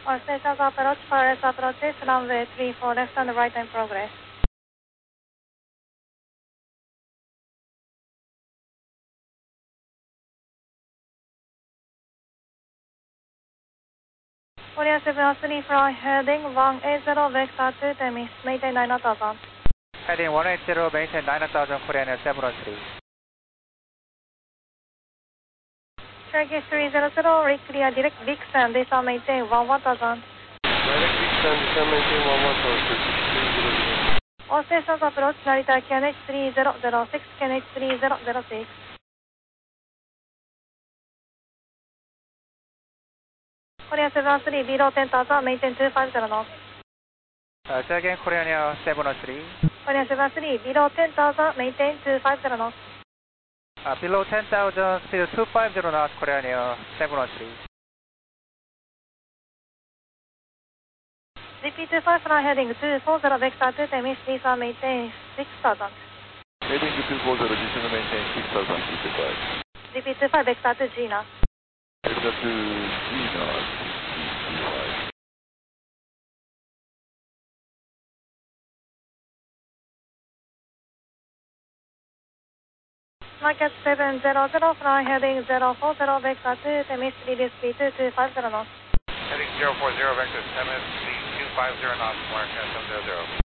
Our stations approach, Paris approaches, runway 34 left and right in progress. Korea 703 fly heading 180 vector 2 Temis, maintain 9000. Heading 180, maintain 9000, Korean Air 703. Turkish 300, Rick clear direct Vixen, descend maintain 1000. Direct Vixen, descend maintain 1000, Turkish 300. All stations approach, Narita KNH 3006, KNH 3006. Korea 703, below 10,000, maintain 250 knots. Say again, Korean Air 703. Korea 703, below 10,000, maintain 250 knots. Below 10,000, speed 250 knots, Korean Air 703. GP25 fly heading 240 vector 2 Temis, descend maintain 6000. Heading 240, descend maintain 6000, GP5. GP25 vector 2 Gina. Vector 2, Gina, GP5. Market 700, fly heading 040 vector 2 Temis, reduce speed 250 knots. Heading 040, vector 7, speed 250 knots, Mark 700.